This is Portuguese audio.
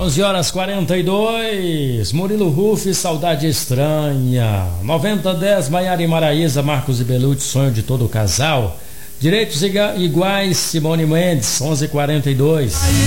11h42, Murilo Rufi, Saudade Estranha. 9010, Maiara e Maraísa, Marcos e Belucci, Sonho de Todo Casal. Direitos Iguais, Simone Mendes, 11h42.